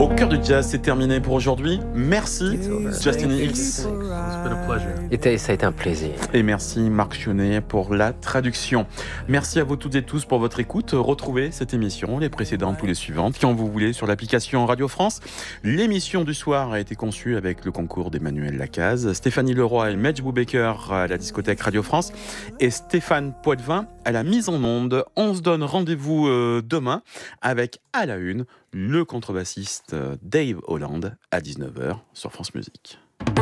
Au cœur du jazz, c'est terminé pour aujourd'hui. Merci Justin Hicks. Ça a été un plaisir. Et merci Marc Chionnet pour la traduction. Merci à vous toutes et tous pour votre écoute. Retrouvez cette émission, les précédentes ou les suivantes, quand vous voulez, sur l'application Radio France. L'émission du soir a été conçue avec le concours d'Emmanuel Lacaze, Stéphanie Leroy et Medj Boubaker à la discothèque Radio France et Stéphane Poitvin à la mise en onde. On se donne rendez-vous demain avec à la une le contrebassiste Dave Holland à 19h sur France Musique.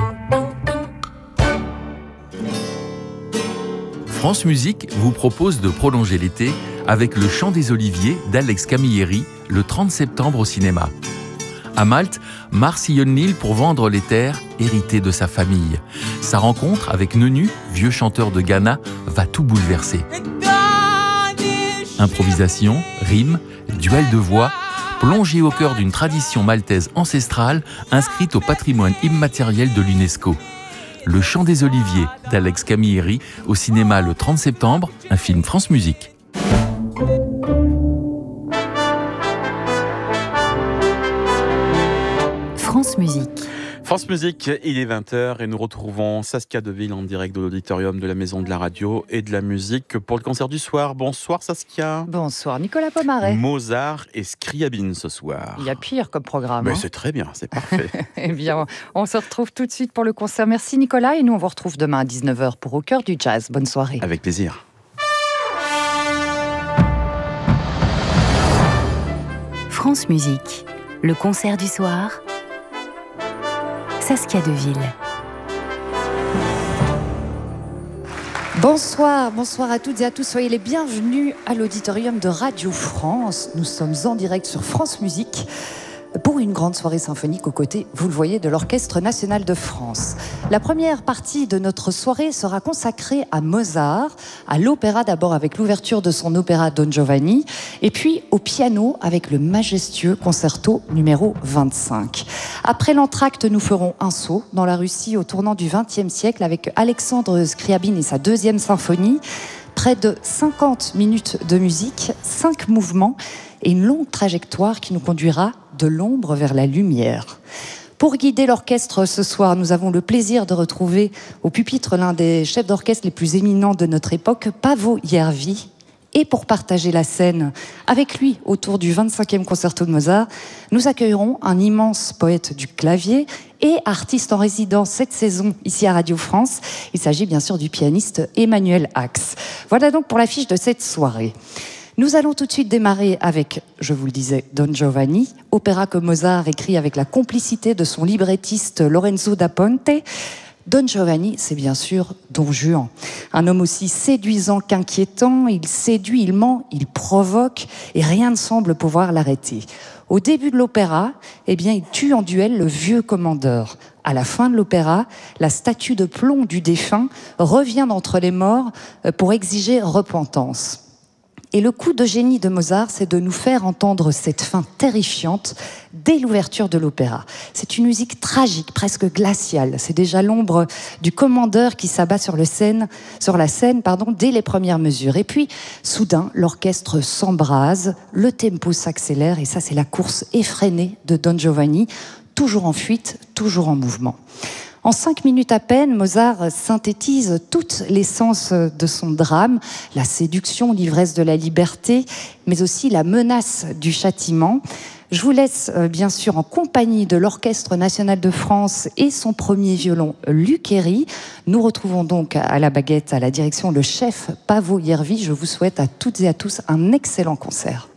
France Musique vous propose de prolonger l'été avec Le Chant des Oliviers d'Alex Camilleri le 30 septembre au cinéma. À Malte, Mars sillonne l'île pour vendre les terres héritées de sa famille. Sa rencontre avec Nenu, vieux chanteur de Ghana, va tout bouleverser. Improvisation, rimes, duel de voix, plongé au cœur d'une tradition maltaise ancestrale inscrite au patrimoine immatériel de l'UNESCO. Le Chant des Oliviers d'Alex Camilleri au cinéma le 30 septembre, un film France Musique. France Musique. France Musique, il est 20h et nous retrouvons Saskia Deville en direct de l'auditorium de la Maison de la Radio et de la Musique pour le concert du soir. Bonsoir Saskia. Bonsoir Nicolas Pomaret. Mozart et Scriabine ce soir. Il y a pire comme programme. Mais c'est très bien, c'est parfait. Eh bien, on se retrouve tout de suite pour le concert. Merci Nicolas et nous on vous retrouve demain à 19h pour Au cœur du jazz. Bonne soirée. Avec plaisir. France Musique, le concert du soir. Saskia Deville. Bonsoir à toutes et à tous. Soyez les bienvenus à l'auditorium de Radio France. Nous sommes en direct sur France Musique pour une grande soirée symphonique aux côtés, vous le voyez, de l'Orchestre National de France. La première partie de notre soirée sera consacrée à Mozart, à l'opéra d'abord avec l'ouverture de son opéra Don Giovanni, et puis au piano avec le majestueux concerto numéro 25. Après l'entracte, nous ferons un saut dans la Russie au tournant du XXe siècle avec Alexandre Scriabine et sa deuxième symphonie. Près de 50 minutes de musique, 5 mouvements et une longue trajectoire qui nous conduira de l'ombre vers la lumière. Pour guider l'orchestre ce soir, nous avons le plaisir de retrouver au pupitre l'un des chefs d'orchestre les plus éminents de notre époque, Paavo Järvi. Et pour partager la scène avec lui autour du 25e concerto de Mozart, nous accueillerons un immense poète du clavier et artiste en résidence cette saison ici à Radio France. Il s'agit bien sûr du pianiste Emmanuel Ax. Voilà donc pour l'affiche de cette soirée. Nous allons tout de suite démarrer avec, je vous le disais, Don Giovanni, opéra que Mozart écrit avec la complicité de son librettiste Lorenzo da Ponte. Don Giovanni, c'est bien sûr Don Juan. Un homme aussi séduisant qu'inquiétant, il séduit, il ment, il provoque et rien ne semble pouvoir l'arrêter. Au début de l'opéra, il tue en duel le vieux commandeur. À la fin de l'opéra, la statue de plomb du défunt revient d'entre les morts pour exiger repentance. Et le coup de génie de Mozart, c'est de nous faire entendre cette fin terrifiante dès l'ouverture de l'opéra. C'est une musique tragique, presque glaciale. C'est déjà l'ombre du commandeur qui s'abat sur la scène, dès les premières mesures. Et puis, soudain, l'orchestre s'embrase, le tempo s'accélère, et ça, c'est la course effrénée de Don Giovanni, toujours en fuite, toujours en mouvement. En 5 minutes à peine, Mozart synthétise toute l'essence de son drame, la séduction, l'ivresse de la liberté, mais aussi la menace du châtiment. Je vous laisse bien sûr en compagnie de l'Orchestre National de France et son premier violon, Luc Héry. Nous retrouvons donc à la baguette, à la direction, le chef Paavo Järvi. Je vous souhaite à toutes et à tous un excellent concert.